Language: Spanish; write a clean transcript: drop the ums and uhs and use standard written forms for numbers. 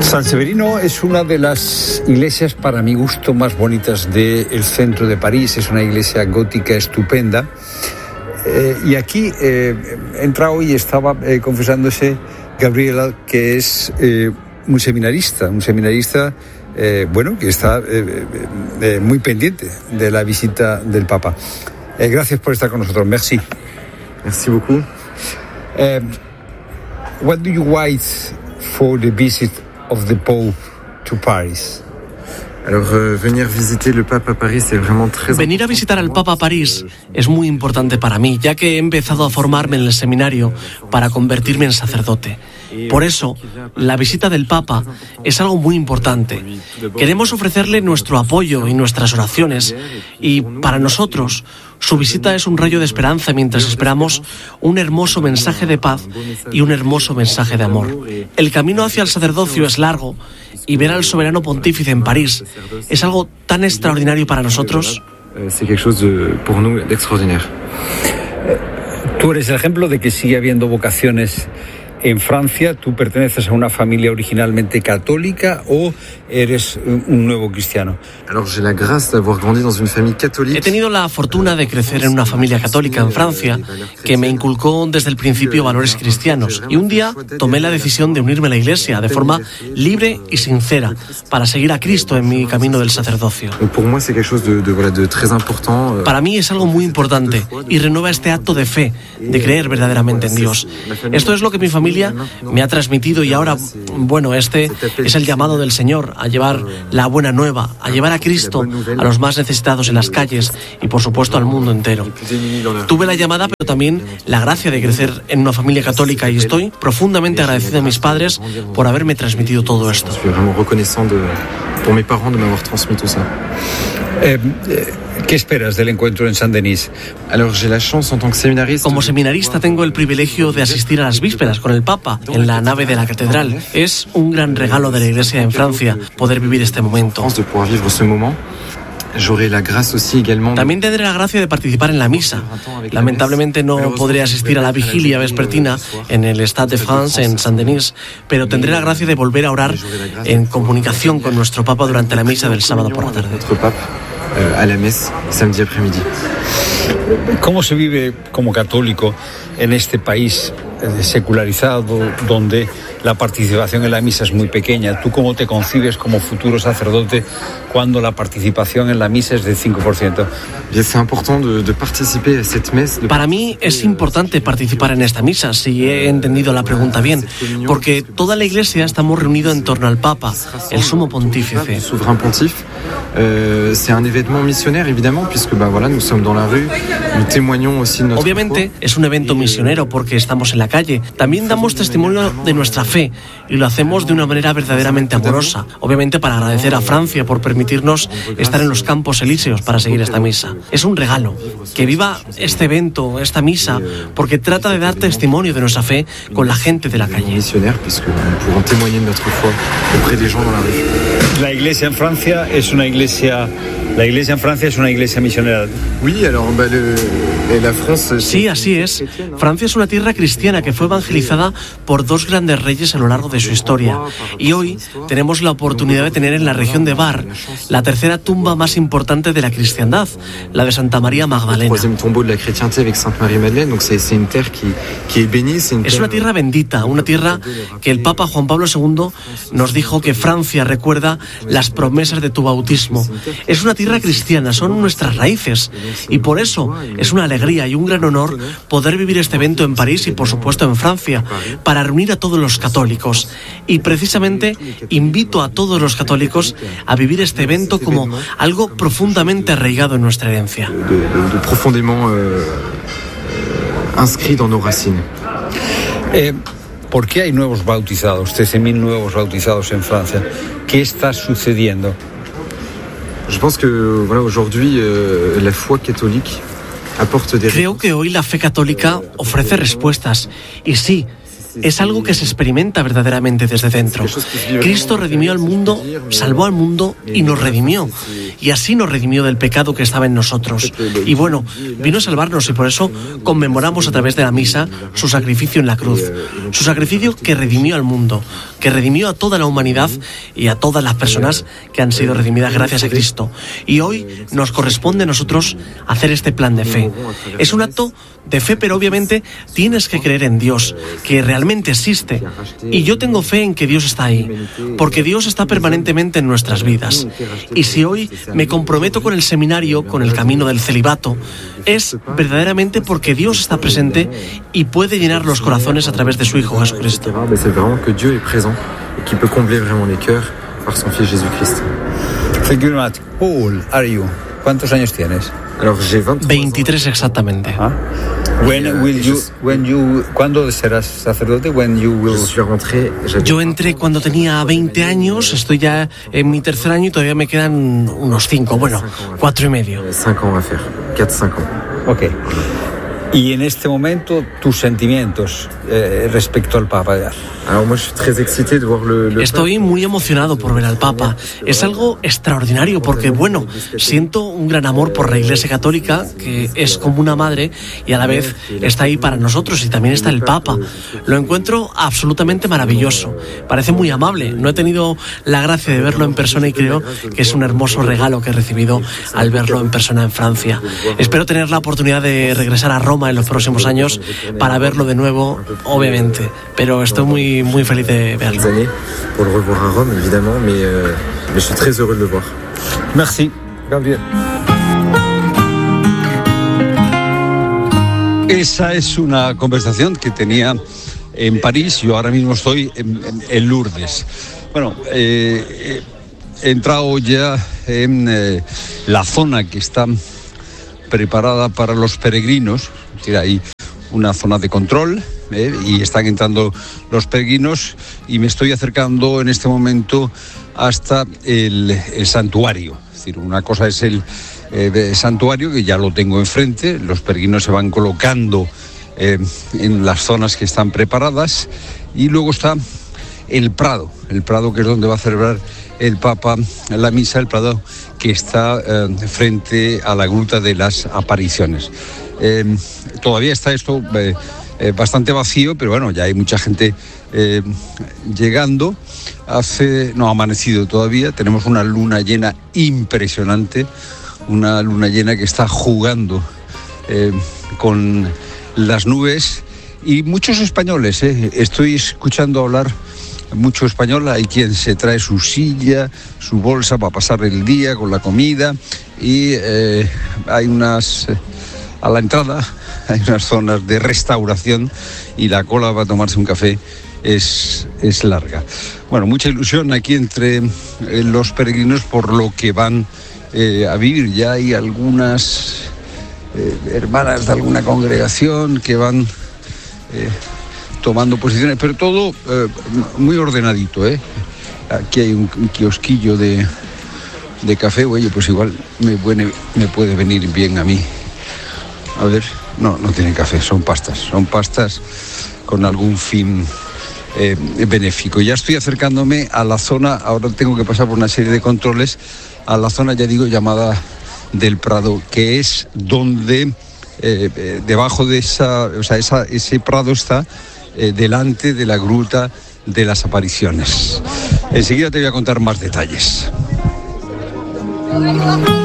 San Severino es una de las iglesias, para mi gusto, más bonitas del centro de París. Es una iglesia gótica estupenda. Y aquí entra hoy y estaba confesándose Gabriela, que es un seminarista que está muy pendiente de la visita del Papa. Gracias por estar con nosotros. Merci. Merci beaucoup. What do you wait for the visit of the Pope to Paris? Alors, venir visiter le Papa à París c'est vraiment très Venir a visitar al Papa a París es muy importante para mí, ya que he empezado a formarme en el seminario para convertirme en sacerdote. Por eso, la visita del Papa es algo muy importante. Queremos ofrecerle nuestro apoyo y nuestras oraciones, y para nosotros, su visita es un rayo de esperanza mientras esperamos un hermoso mensaje de paz y un hermoso mensaje de amor. El camino hacia el sacerdocio es largo, y ver al soberano pontífice en París es algo tan extraordinario para nosotros. C'est quelque chose pour nous d'extraordinaire. Tú eres el ejemplo de que sigue habiendo vocaciones en Francia. ¿Tú perteneces a una familia originalmente católica o eres un nuevo cristiano? Alors, j'ai la grâce d'avoir grandi dans une famille catholique. He tenido la fortuna de crecer en una familia católica en Francia que me inculcó desde el principio valores cristianos. Y un día tomé la decisión de unirme a la Iglesia de forma libre y sincera para seguir a Cristo en mi camino del sacerdocio. Pour moi, c'est quelque chose de très important. Para mí es algo muy importante y renueva este acto de fe, de creer verdaderamente en Dios. Esto es lo que mi familia me ha transmitido y ahora, este es el llamado del Señor a llevar la buena nueva, a llevar a Cristo a los más necesitados en las calles y por supuesto al mundo entero. Tuve la llamada pero también la gracia de crecer en una familia católica y estoy profundamente agradecido a mis padres por haberme transmitido todo esto. Je suis vraiment reconnaissant pour mes parents de m'avoir transmis tout ça. ¿Qué esperas del encuentro en Saint-Denis? Alors, j'ai la chance en tant que séminariste. Como seminarista tengo el privilegio de asistir a las vísperas con el Papa en la nave de la catedral. Es un gran regalo de la Iglesia en Francia poder vivir este momento. De pouvoir vivre ce moment. J'aurai la grâce aussi également. También tendré la gracia de participar en la misa. Lamentablemente no podré asistir a la vigilia vespertina en el Stade de France en Saint-Denis, pero tendré la gracia de volver a orar en comunicación con nuestro Papa durante la misa del sábado por la tarde. Notre pape à la messe samedi après-midi. ¿Cómo se vive como católico en este país secularizado donde la participación en la misa es muy pequeña? ¿Tú cómo te concibes como futuro sacerdote cuando la participación en la misa es del 5%? C'est important de participer à cette messe. Para mí es importante participar en esta misa, si he entendido la pregunta bien, porque toda la Iglesia estamos reunidos en torno al Papa, el sumo pontífice. Souverain pontife. C'est un événement missionnaire évidemment puisque nous sommes dans la rue, nous témoignons aussi de notre Obviamente es un evento misionero porque estamos en la calle. También damos testimonio de nuestra fe y lo hacemos de una manera verdaderamente amorosa. Obviamente para agradecer a Francia por permitirnos estar en los Campos Elíseos para seguir esta misa. Es un regalo. Que viva este evento, esta misa, porque trata de dar testimonio de nuestra fe con la gente de la calle. Missionnaire puisque nous pourrons témoigner de notre foi auprès des gens dans la rue. La iglesia en Francia es una iglesia misionera. Oui, alors la France. Sí, así es. Francia es una tierra cristiana que fue evangelizada por dos grandes reyes a lo largo de su historia. Y hoy tenemos la oportunidad de tener en la región de Bar la tercera tumba más importante de la cristiandad, la de Santa María Magdalena. Troisième tombeau de la chrétienté avec Sainte Marie Madeleine. Donc c'est une terre qui est bénie. Es una tierra bendita, una tierra que el Papa Juan Pablo II nos dijo que Francia recuerda las promesas de tu bautismo. Es una tierra cristiana, son nuestras raíces y por eso es una alegría y un gran honor poder vivir este evento en París y por supuesto en Francia para reunir a todos los católicos y precisamente invito a todos los católicos a vivir este evento como algo profundamente arraigado en nuestra herencia. De profondément inscrit dans nos racines. ¿Por qué hay nuevos bautizados, 13.000 nuevos bautizados en Francia? ¿Qué está sucediendo? Je pense que aujourd'hui la foi catholique apporte des. Creo que hoy la fe católica ofrece respuestas y sí, es algo que se experimenta verdaderamente desde dentro. Cristo redimió al mundo, salvó al mundo y nos redimió. Y así nos redimió del pecado que estaba en nosotros. Y bueno, vino a salvarnos y por eso conmemoramos a través de la misa su sacrificio en la cruz. Su sacrificio que redimió al mundo, que redimió a toda la humanidad y a todas las personas que han sido redimidas gracias a Cristo. Y hoy nos corresponde a nosotros hacer este plan de fe. Es un acto de fe, pero obviamente tienes que creer en Dios, que realmente existe. Y yo tengo fe en que Dios está ahí, porque Dios está permanentemente en nuestras vidas. Y si hoy me comprometo con el seminario, con el camino del celibato, es verdaderamente porque Dios está presente y puede llenar los corazones a través de su Hijo Jesucristo. C'est vraiment que Dieu est présent et qui peut combler vraiment les cœurs par son Fils Jésus-Christ. Thank you very much. Paul, are you? ¿Cuántos años tienes? Alors j'ai 23 exactamente. ¿Cuándo serás sacerdote? Yo entré cuando tenía 20 años, estoy ya en mi tercer año y todavía me quedan unos 5, bueno, 4 y medio. 5 ans à faire, 4-5 ans. Ok. Y en este momento, tus sentimientos respecto al Papa. Alors moi je suis très excité de voir le Estoy muy emocionado por ver al Papa. Es algo extraordinario porque, bueno, siento un gran amor por la Iglesia Católica, que es como una madre y a la vez está ahí para nosotros, y también está el Papa. Lo encuentro absolutamente maravilloso. Parece muy amable. No he tenido la gracia de verlo en persona y creo que es un hermoso regalo que he recibido al verlo en persona en Francia. Espero tener la oportunidad de regresar a Roma en los próximos años para verlo de nuevo, obviamente, pero estoy muy feliz de verlo. Pour le revoir à Rome, évidemment, mais je suis très heureux de le voir. Merci, Gabriel. Esa es una conversación que tenía en París. Yo ahora mismo estoy en Lourdes. Bueno, he entrado ya en la zona que está preparada para los peregrinos. Es decir, hay una zona de control y están entrando los peregrinos, y me estoy acercando en este momento hasta el santuario. Es decir, una cosa es el santuario, que ya lo tengo enfrente, los peregrinos se van colocando en las zonas que están preparadas, y luego está el Prado que es donde va a celebrar el Papa la misa, el Prado que está frente a la Gruta de las Apariciones. Todavía está esto bastante vacío, pero bueno, ya hay mucha gente llegando. No ha amanecido todavía, tenemos una luna llena impresionante, una luna llena que está jugando con las nubes, y muchos españoles, estoy escuchando hablar mucho español. Hay quien se trae su silla, su bolsa para pasar el día con la comida, y hay a la entrada hay unas zonas de restauración, y la cola para tomarse un café es larga. Bueno, mucha ilusión aquí entre los peregrinos por lo que van a vivir. Ya hay algunas hermanas de alguna congregación que van tomando posiciones, pero todo muy ordenadito, Aquí hay un kiosquillo de café. Oye, pues igual me puede venir bien a mí. A ver, no tienen café, son pastas con algún fin benéfico. Ya estoy acercándome a la zona, ahora tengo que pasar por una serie de controles, a la zona, ya digo, llamada del Prado, que es donde debajo de ese Prado está delante de la Gruta de las Apariciones. Enseguida te voy a contar más detalles.